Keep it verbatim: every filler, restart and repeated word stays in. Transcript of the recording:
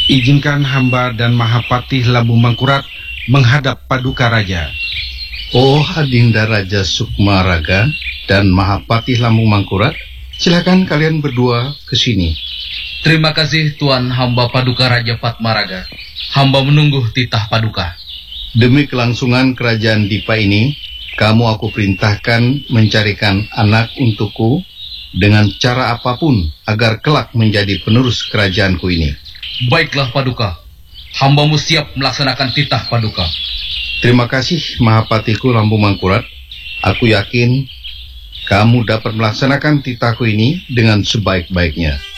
Izinkan hamba dan Mahapatih Lampung Mangkurat menghadap Paduka Raja. Oh Adinda Raja Sukmaraga dan Mahapatih Lampung Mangkurat, silakan kalian berdua ke sini. Terima kasih Tuan hamba Paduka Raja Patmaraga. Hamba menunggu titah Paduka. Demi kelangsungan kerajaan Dipa ini, kamu aku perintahkan mencarikan anak untukku dengan cara apapun agar kelak menjadi penerus kerajaanku ini. Baiklah Paduka, hambamu siap melaksanakan titah Paduka. Terima kasih Mahapatiku Lampung Mangkurat. Aku yakin kamu dapat melaksanakan titahku ini dengan sebaik-baiknya.